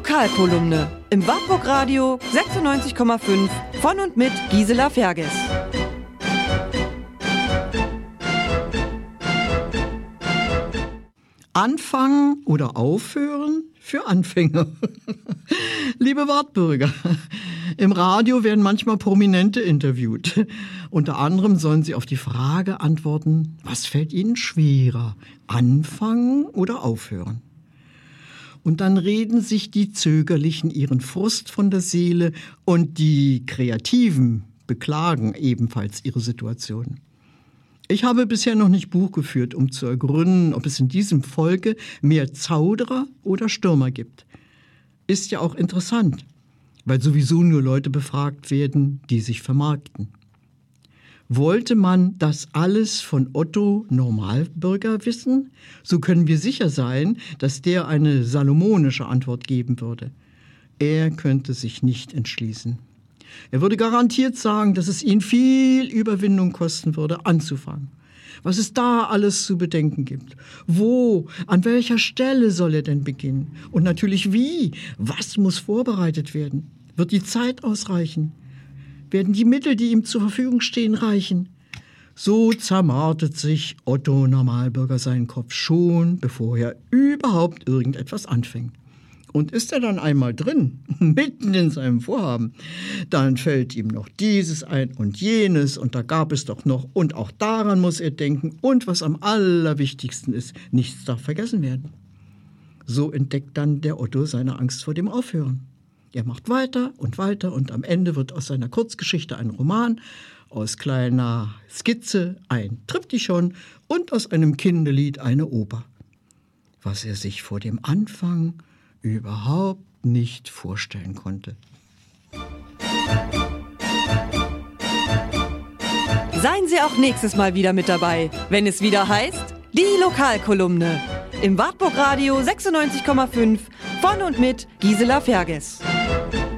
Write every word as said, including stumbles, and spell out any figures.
Lokalkolumne im Wartburg Radio sechsundneunzig Komma fünf von und mit Gisela Ferges. Anfangen oder aufhören für Anfänger. Liebe Wartbürger, im Radio werden manchmal Prominente interviewt. Unter anderem sollen sie auf die Frage antworten, was fällt ihnen schwerer, anfangen oder aufhören? Und dann reden sich die Zögerlichen ihren Frust von der Seele und die Kreativen beklagen ebenfalls ihre Situation. Ich habe bisher noch nicht Buch geführt, um zu ergründen, ob es in diesem Volke mehr Zauderer oder Stürmer gibt. Ist ja auch interessant, weil sowieso nur Leute befragt werden, die sich vermarkten. Wollte man das alles von Otto Normalbürger wissen, so können wir sicher sein, dass der eine salomonische Antwort geben würde. Er könnte sich nicht entschließen. Er würde garantiert sagen, dass es ihn viel Überwindung kosten würde, anzufangen. Was es da alles zu bedenken gibt. Wo, an welcher Stelle soll er denn beginnen? Und natürlich wie? Was muss vorbereitet werden? Wird die Zeit ausreichen? Werden die Mittel, die ihm zur Verfügung stehen, reichen? So zermartet sich Otto Normalbürger seinen Kopf schon, bevor er überhaupt irgendetwas anfängt. Und ist er dann einmal drin, mitten in seinem Vorhaben, dann fällt ihm noch dieses ein und jenes und da gab es doch noch und auch daran muss er denken und was am allerwichtigsten ist, nichts darf vergessen werden. So entdeckt dann der Otto seine Angst vor dem Aufhören. Er macht weiter und weiter und am Ende wird aus seiner Kurzgeschichte ein Roman, aus kleiner Skizze ein Triptychon und aus einem Kinderlied eine Oper. Was er sich vor dem Anfang überhaupt nicht vorstellen konnte. Seien Sie auch nächstes Mal wieder mit dabei, wenn es wieder heißt, die Lokalkolumne im Wartburg Radio sechsundneunzig Komma fünf von und mit Gisela Ferges.